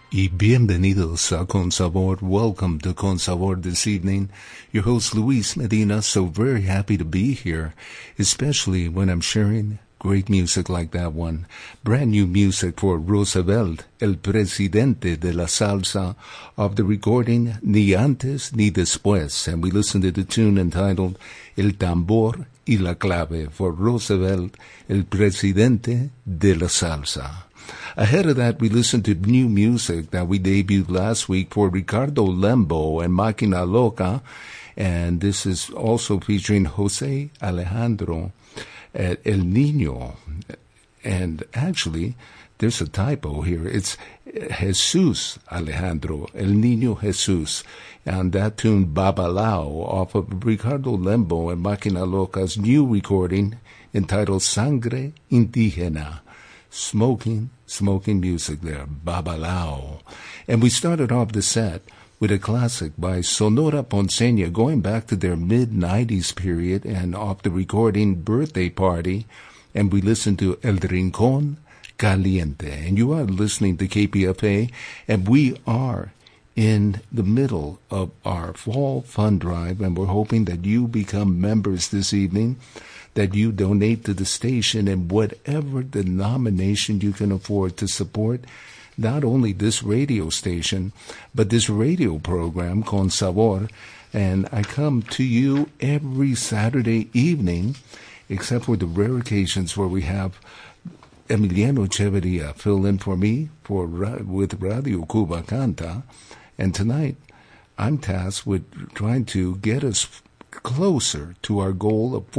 Y bienvenidos a Con Sabor. Welcome to Con Sabor this evening. Your host Luis Medina, so very happy to be here, especially when I'm sharing great music like that one. Brand new music for Roosevelt, el presidente de la salsa, of the recording Ni Antes Ni Después. And we listened to the tune entitled El Tambor y la Clave for Roosevelt, el presidente de la salsa. Ahead of that, we listened to new music that we debuted last week for Ricardo Lembo and Máquina Loca, and this is also featuring Jose Alejandro, El Niño. And actually, there's a typo here. It's Jesus Alejandro, El Niño Jesus, and that tune Babalao off of Ricardo Lembo and Máquina Loca's new recording entitled Sangre Indígena. Smoking music there, Babalao. And we started off the set with a classic by Sonora Ponceña, going back to their mid-90s period and off the recording Birthday Party. And we listened to El Rincón Caliente. And you are listening to KPFA, and we are in the middle of our fall fund drive, and we're hoping that you become members this evening, that you donate to the station in whatever denomination you can afford to support not only this radio station, but this radio program, Con Sabor. And I come to you every Saturday evening, except for the rare occasions where we have Emiliano Echeverria fill in for me with Radio Cuba Canta. And tonight, I'm tasked with trying to get us closer to our goal of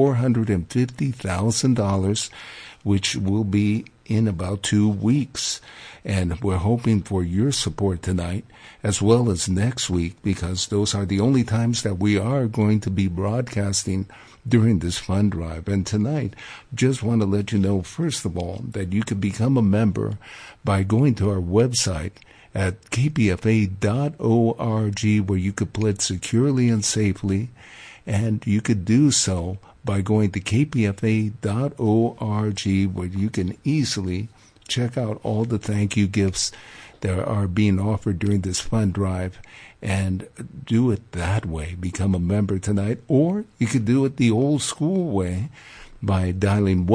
$450,000, which will be in about 2 weeks. And we're hoping for your support tonight as well as next week, because those are the only times that we are going to be broadcasting during this fund drive. And tonight, just want to let you know, first of all, that you can become a member by going to our website at kpfa.org, where you could pledge securely and safely. And you could do so by going to kpfa.org, where you can easily check out all the thank you gifts that are being offered during this fund drive, and do it that way. Become a member tonight. Or you could do it the old school way by dialing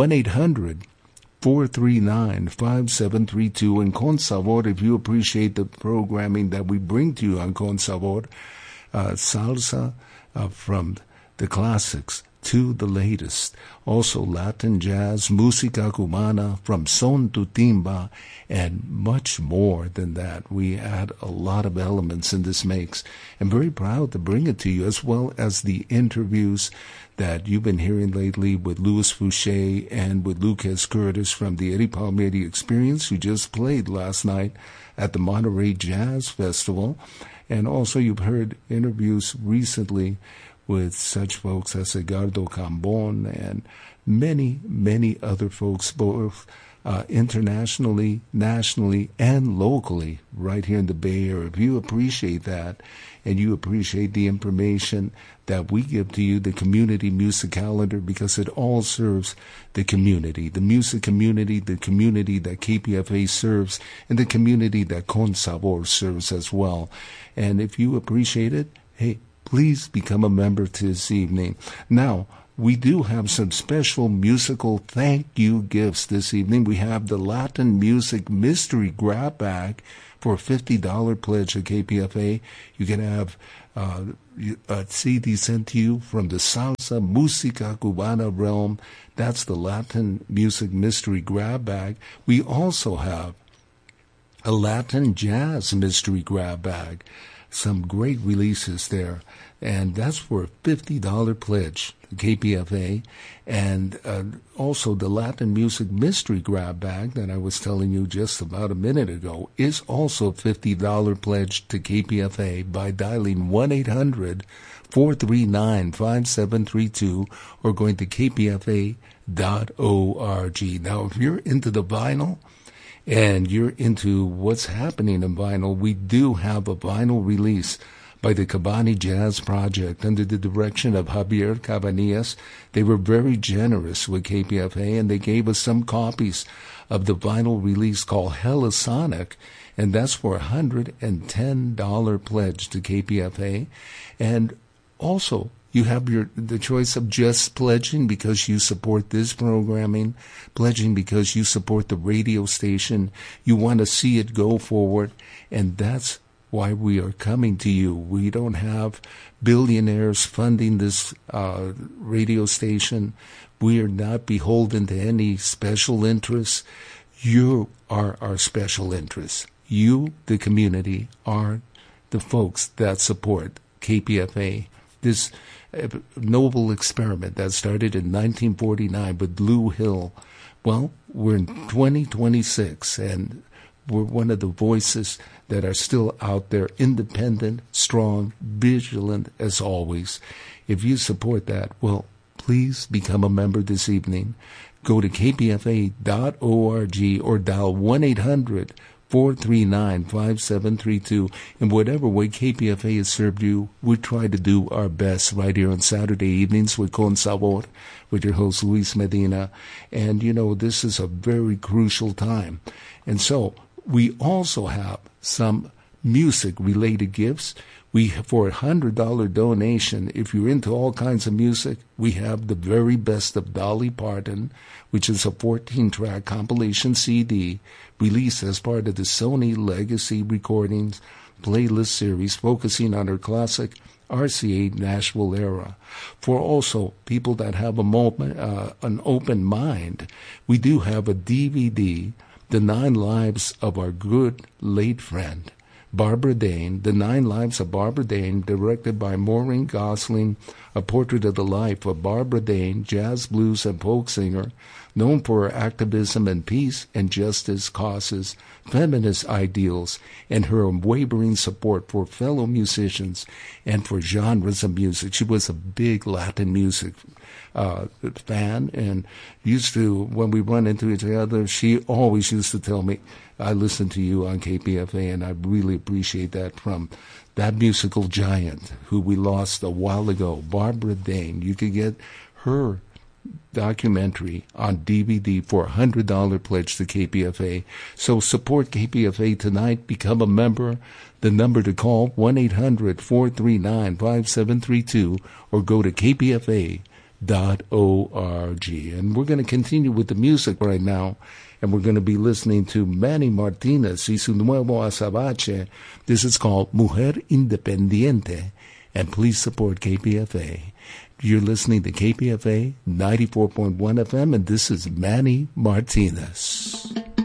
1-800-439-5732. And Con Sabor, if you appreciate the programming that we bring to you on Con Sabor, salsa, from the classics to the latest. Also Latin jazz, música cubana, from son to timba, and much more than that. We add a lot of elements in this mix. I'm very proud to bring it to you, as well as the interviews that you've been hearing lately with Louis Fouché and with Lucas Curtis from the Eddie Palmieri Experience, who just played last night at the Monterey Jazz Festival. And also you've heard interviews recently with such folks as Edgardo Cambon and many, many other folks, both internationally, nationally, and locally right here in the Bay Area. If you appreciate that and you appreciate the information that we give to you, the community music calendar, because it all serves the community, the music community, the community that KPFA serves, and the community that Con Sabor serves as well. And if you appreciate it, hey, please become a member this evening. Now, we do have some special musical thank you gifts this evening. We have the Latin Music Mystery Grab Bag for a $50 pledge at KPFA. You can have a CD sent to you from the Salsa Música Cubana realm. That's the Latin Music Mystery Grab Bag. We also have a Latin Jazz Mystery Grab Bag. Some great releases there. And that's for a $50 pledge to KPFA. And also the Latin Music Mystery Grab Bag that I was telling you just about a minute ago is also a $50 pledge to KPFA by dialing 1-800-439-5732 or going to kpfa.org. Now, if you're into the vinyl, and you're into what's happening in vinyl, we do have a vinyl release by the Cabani Jazz Project under the direction of Javier Cabanillas. They were very generous with KPFA, and they gave us some copies of the vinyl release called Hellasonic, and that's for a $110 pledge to KPFA. And also, you have the choice of just pledging because you support this programming, pledging because you support the radio station, you want to see it go forward, and that's why we are coming to you. We don't have billionaires funding this radio station. We are not beholden to any special interests. You are our special interests. You, the community, are the folks that support KPFA. This noble experiment that started in 1949 with Lou Hill. Well, we're in 2026, and we're one of the voices that are still out there, independent, strong, vigilant as always. If you support that, well, please become a member this evening. Go to kpfa.org or dial 1-800-439-5732. In whatever way KPFA has served you, we try to do our best right here on Saturday evenings with Con Sabor, with your host Luis Medina. And, you know, this is a very crucial time. And so we also have some music-related gifts. For a $100 donation, if you're into all kinds of music, we have the very best of Dolly Parton, which is a 14-track compilation CD released as part of the Sony Legacy Recordings playlist series focusing on her classic RCA Nashville era. For also people that have an open mind, we do have a DVD, The 9 Lives of Our Good Late Friend, Barbara Dane, The 9 Lives of Barbara Dane, directed by Maureen Gosling, a portrait of the life of Barbara Dane, jazz, blues, and folk singer, known for her activism in peace and justice causes, feminist ideals, and her unwavering support for fellow musicians and for genres of music. She was a big Latin music fan, and used to, when we run into each other, she always used to tell me, I listen to you on KPFA, and I really appreciate that from that musical giant who we lost a while ago, Barbara Dane. You could get her documentary on DVD for a $100 pledge to KPFA. So support KPFA tonight. Become a member. The number to call, 1-800-439-5732, or go to kpfa.org. And we're going to continue with the music right now. And we're going to be listening to Manny Martinez y su nuevo azabache. This is called Mujer Independiente. And please support KPFA. You're listening to KPFA 94.1 FM, and this is Manny Martinez.